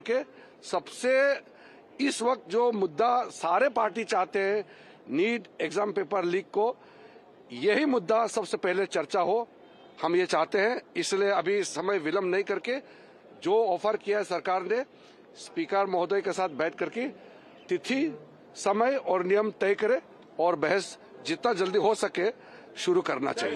के सबसे इस वक्त जो मुद्दा सारे पार्टी चाहते हैं नीट एग्जाम पेपर लीक को, यही मुद्दा सबसे पहले चर्चा हो, हम ये चाहते हैं। इसलिए अभी समय विलंब नहीं करके जो ऑफर किया है सरकार ने, स्पीकर महोदय के साथ बैठ करके तिथि, समय और नियम तय करे और बहस जितना जल्दी हो सके शुरू करना चाहिए।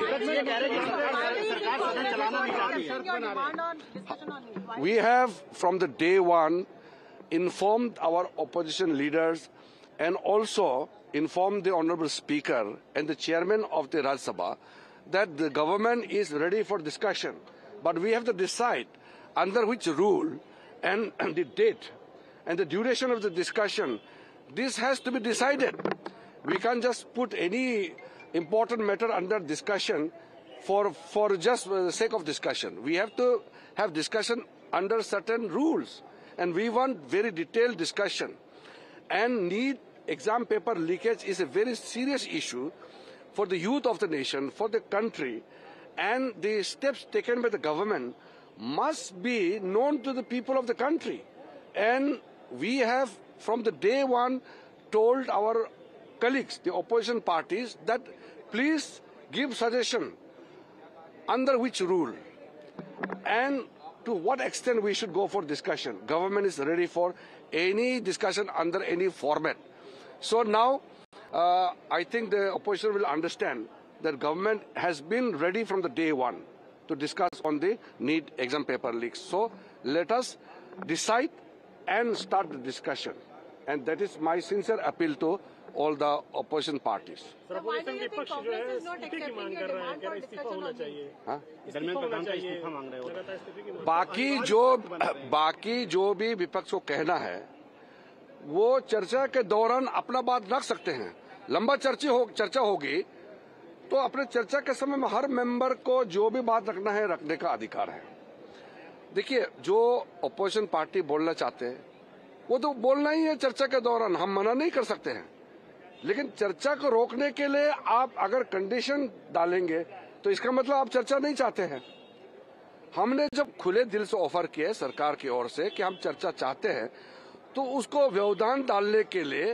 We have from the day one informed our opposition leaders and also informed the Honorable Speaker and the Chairman of the Rajya Sabha that the government is ready for discussion, but we have to decide under which rule and the date and the duration of the discussion. This has to be decided. We can't just put any important matter under discussion for just the sake of discussion. We have to have discussion under certain rules, and we want very detailed discussion. And NEET exam paper leakage is a very serious issue for the youth of the nation, for the country, and the steps taken by the government must be known to the people of the country. And we have from the day one told our colleagues, the opposition parties, that please give suggestion under which rule and to what extent we should go for discussion. Government is ready for any discussion under any format. So now I think the opposition will understand that government has been ready from the day one to discuss on the NEET exam paper leaks. So let us decide and start the discussion. And that is my sincere appeal to all the opposition parties. So why do you think Congress is not accepting your demand for discussion on it? बाकी जो भी विपक्ष को कहना है वो चर्चा के दौरान अपना बात रख सकते हैं। लंबा चर्चा होगी तो अपने चर्चा के समय में हर मेंबर को जो भी बात रखना है रखने का अधिकार है। देखिए, जो अपोजिशन पार्टी बोलना चाहते हैं वो तो बोलना ही है चर्चा के दौरान, हम मना नहीं कर सकते हैं। लेकिन चर्चा को रोकने के लिए आप अगर कंडीशन डालेंगे तो इसका मतलब आप चर्चा नहीं चाहते हैं। हमने जब खुले दिल से ऑफर किया सरकार की ओर से कि हम चर्चा चाहते हैं, तो उसको व्यवधान डालने के लिए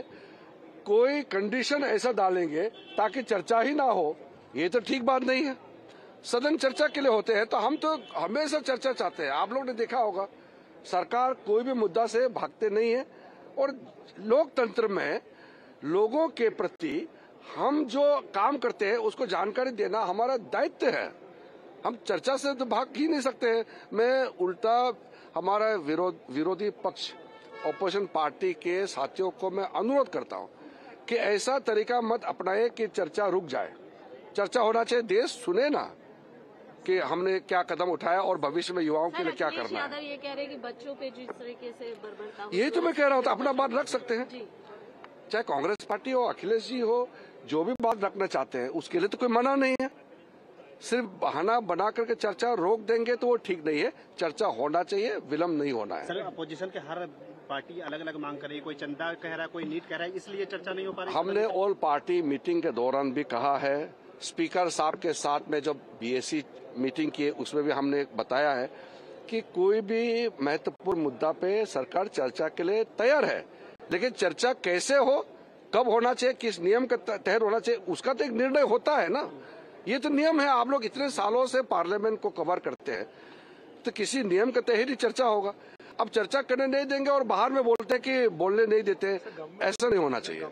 कोई कंडीशन ऐसा डालेंगे ताकि चर्चा ही ना हो, ये तो ठीक बात नहीं है। सदन चर्चा के लिए होते हैं, तो हम तो हमेशा चर्चा चाहते हैं। आप लोग ने देखा होगा सरकार कोई भी मुद्दा से भागते नहीं है, और लोकतंत्र में लोगों के प्रति हम जो काम करते हैं उसको जानकारी देना हमारा दायित्व है। हम चर्चा से तो भाग ही नहीं सकते हैं। मैं उल्टा हमारा विरोधी पक्ष ऑपोजिशन पार्टी के साथियों को मैं अनुरोध करता हूं कि ऐसा तरीका मत अपनाए कि चर्चा रुक जाए। चर्चा होना चाहिए, देश सुने ना कि हमने क्या कदम उठाया और भविष्य में युवाओं के लिए क्या करना है। ये कह रहे हैं कि बच्चों पे जिस तरीके से बर्बरता, यही तो मैं कह रहा हूँ, तो अपना बात रख सकते हैं। चाहे कांग्रेस पार्टी हो, अखिलेश जी हो, जो भी बात रखना चाहते हैं उसके लिए तो कोई मना नहीं है। सिर्फ बहाना बना करके चर्चा रोक देंगे तो वो ठीक नहीं है। चर्चा होना चाहिए, विलंब नहीं होना है। सर, अपोजिशन के हर पार्टी अलग अलग मांग कर रही है, कोई चंदा कह रहा है, कोई नीट कह रहा है, इसलिए चर्चा नहीं हो पा रही। हमने ऑल पार्टी मीटिंग के दौरान भी कहा है, स्पीकर साहब के साथ में जब बीएससी मीटिंग की उसमें भी हमने बताया है कि कोई भी महत्वपूर्ण मुद्दा पे सरकार चर्चा के लिए तैयार है, लेकिन चर्चा कैसे हो, कब होना चाहिए, किस नियम के तहत होना चाहिए, उसका तो एक निर्णय होता है ना। ये तो नियम है। आप लोग इतने सालों से पार्लियामेंट को कवर करते हैं, तो किसी नियम के तहत ही चर्चा होगा। अब चर्चा करने नहीं देंगे और बाहर में बोलते हैं कि बोलने नहीं देते, ऐसा नहीं होना चाहिए।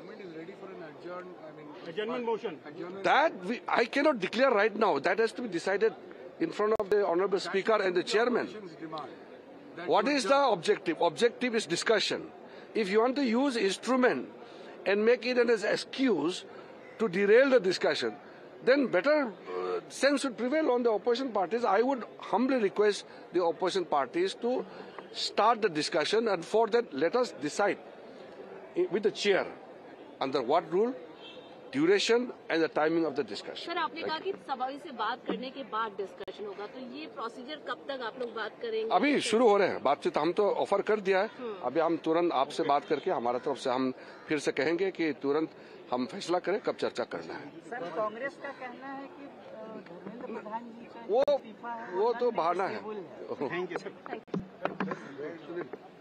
That I cannot declare right now. That has to be decided in front of the Honorable Speaker and the Chairman. What is the objective? Objective is discussion. If you want to use instrument and make it as an excuse to derail the discussion, then better sense should prevail on the opposition parties. I would humbly request the opposition parties to start the discussion, and for that let us decide with the chair under what rule, duration and the timing of the discussion. Sir, आपने कहा कि सभा से बात करने के बाद discussion होगा, तो ये प्रोसीजर कब तक आप लोग बात करेंगे? अभी शुरू हो रहे हैं बातचीत। हम तो ऑफर कर दिया है, अभी हम तुरंत आपसे बात करके हमारा तरफ से हम फिर से कहेंगे कि तुरंत हम फैसला करें कब चर्चा करना है। सर, कांग्रेस का कहना है कि धर्मेंद्र प्रधान जी का वो तो बहाना है। Thank you sir.